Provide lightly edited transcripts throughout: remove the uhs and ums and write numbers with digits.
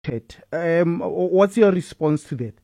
What's your response to that?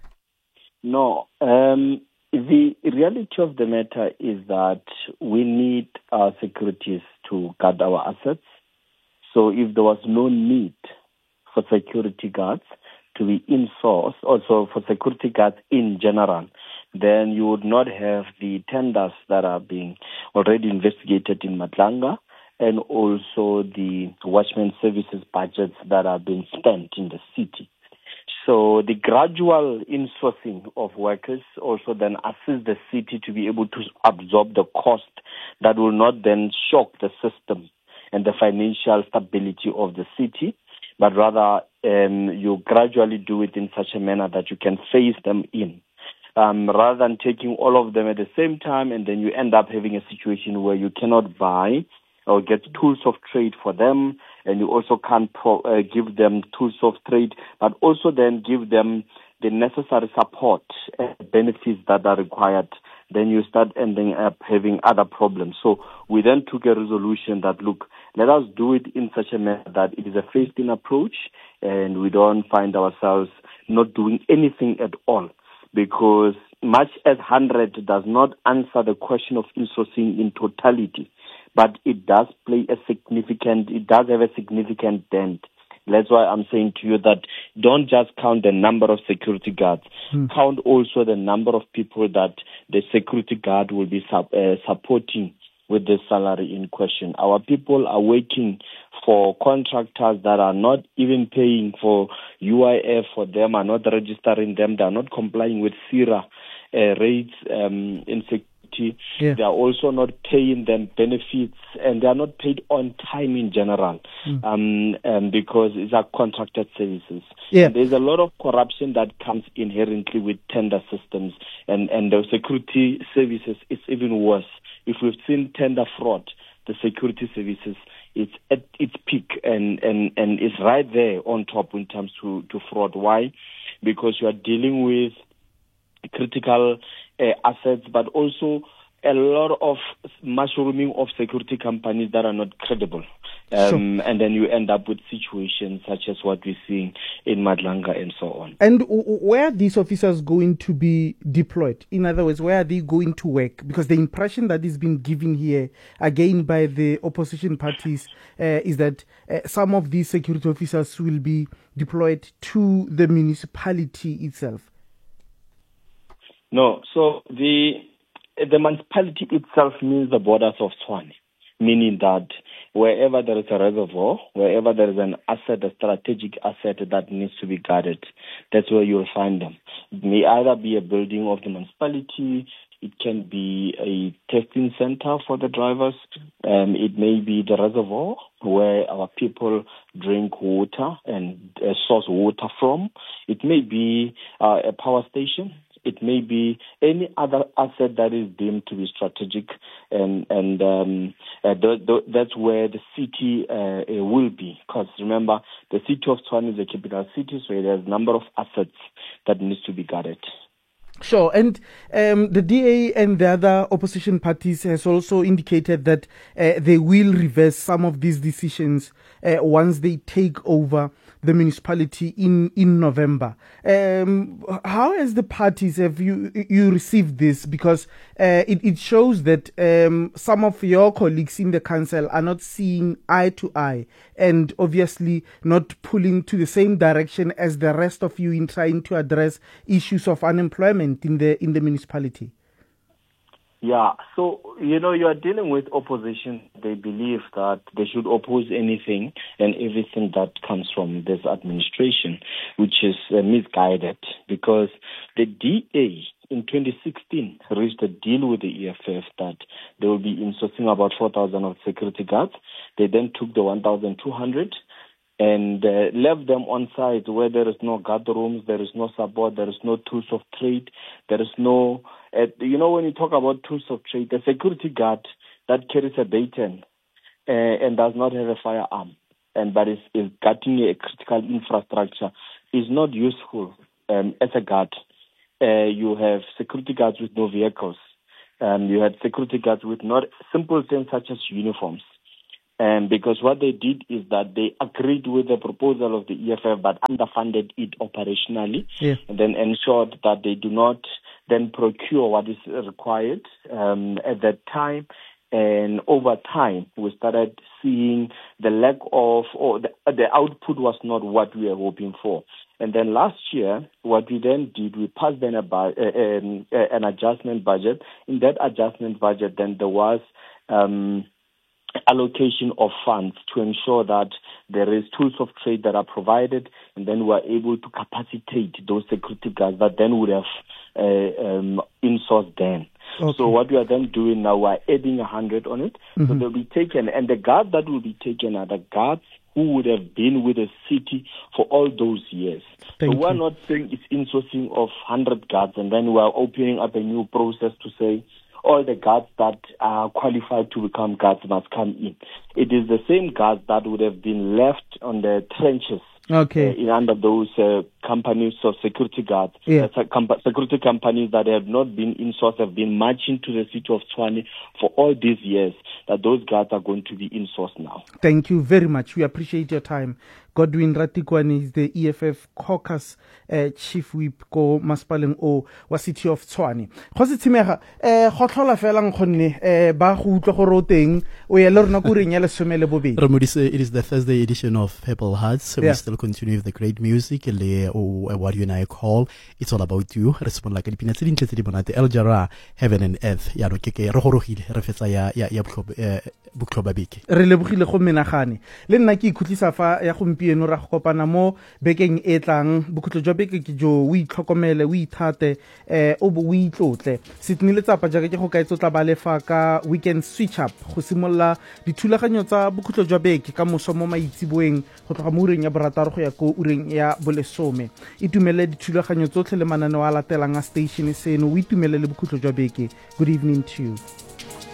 No. The reality of the matter is that we need our securities to guard our assets. So if there was no need for security guards to be in-sourced, also for security guards in general, then you would not have the tenders that are being already investigated in Madlanga, and also the watchman services budgets that are being spent in the city. So the gradual insourcing of workers also then assists the city to be able to absorb the cost that will not then shock the system and the financial stability of the city, but rather you gradually do it in such a manner that you can phase them in. Rather than taking all of them at the same time, and then you end up having a situation where you cannot buy or get tools of trade for them, and you also can't give them tools of trade, but also then give them the necessary support and benefits that are required. Then you start ending up having other problems. So we then took a resolution that, look, let us do it in such a manner that it is a phased-in approach, and we don't find ourselves not doing anything at all, because much as 100 does not answer the question of insourcing in totality, but it does have a significant dent. That's why I'm saying to you that don't just count the number of security guards. Count also the number of people that the security guard will be supporting with the salary in question. Our people are working for contractors that are not even paying for UIF for them, are not registering them, they are not complying with SIRA rates in security. Yeah. They are also not paying them benefits, and they are not paid on time in general, because it's a contracted services. Yeah. There's a lot of corruption that comes inherently with tender systems, and the security services, it's even worse. If we've seen tender fraud, the security services, it's at its peak and it's right there on top in terms to fraud. Why? Because you are dealing with critical assets, but also a lot of mushrooming of security companies that are not credible. Sure. And then you end up with situations such as what we're seeing in Madlanga and so on. And where are these officers going to be deployed? In other words, where are they going to work? Because the impression that is being given here, again by the opposition parties, is that some of these security officers will be deployed to the municipality itself. No, so the municipality itself means the borders of Tshwane, meaning that wherever there is a reservoir, wherever there is an asset, a strategic asset that needs to be guarded, that's where you'll find them. It may either be a building of the municipality, it can be a testing center for the drivers, it may be the reservoir where our people drink water and source water from, it may be a power station, it may be any other asset that is deemed to be strategic, and that's where the city will be. Because remember, the city of Tshwane is a capital city, so there's a number of assets that needs to be guarded. Sure, and the DA and the other opposition parties has also indicated that they will reverse some of these decisions once they take over the municipality in November. How has the parties, have you received this? Because it shows that some of your colleagues in the council are not seeing eye to eye and obviously not pulling to the same direction as the rest of you in trying to address issues of unemployment in the municipality. Yeah, so, you are dealing with opposition. They believe that they should oppose anything and everything that comes from this administration, which is misguided, because the DA in 2016 reached a deal with the EFF that they will be insourcing about 4,000 of security guards. They then took the 1,200 and left them on site where there is no guard rooms, there is no support, there is no tools of trade, there is no... when you talk about tools of trade, the security guard that carries a baton and does not have a firearm, but is guarding a critical infrastructure, is not useful as a guard. You have security guards with no vehicles. You had security guards with not simple things such as uniforms. Because what they did is that they agreed with the proposal of the EFF but underfunded it operationally, and then ensured that they do not then procure what is required at that time. And over time, we started seeing the lack of, or the output was not what we were hoping for. And then last year, what we then did, we passed then an adjustment budget. In that adjustment budget, then there was allocation of funds to ensure that there is tools of trade that are provided, and then we're able to capacitate those security guards that then would have in-sourced then. Okay. So what we are then doing now, we're adding 100 on it. So they'll be taken, and the guards that will be taken are the guards who would have been with the city for all those years. So we're not saying it's insourcing of 100 guards, and then we're opening up a new process to say all the guards that are qualified to become guards must come in. It is the same guards that would have been left on the trenches. In under those companies of security guards, security companies that have not been in-sourced, have been marching to the city of Tshwane for all these years, that those guards are going to be in-sourced now. Thank you very much. We appreciate your time. Godwin Ratikwane is the EFF caucus chief whip ko Maspaleng o wa city of Tshwane. Go se tshimega go tlhola fela ngonne ba go utlwa gore o teng o ya le rona go reng ya le somele bobedi. It is the Thursday edition of Purple Hearts. We still continue with the great music, what you and I call It's All About You. Re se like dipina tse dintle tse di bonate El Jara, Heaven and Earth. Ya no keke re gorogile re fetsa ya bukloba beke. Re lebogile go menagane. Le nna ke ikhutlisa fa ya gompieno ra go kopana mo bekeng e tlang bokutlo jwa beke ke jo o itlhokomele o ithate o bo o itlotle. Sitni le tsapa jare ke go ka itsotla ba lefa ka weekend switch up go simolla dithulaganyo tsa bokutlo jwa beke ka moso mo maitsiboeng go tloga mo ureng ya borataro go ya ko ureng ya bolesome. Itumele dithulaganyo tsotlhe le mananeo a latelang a station seno o itumele le bokutlo jwa beke. Good evening to you.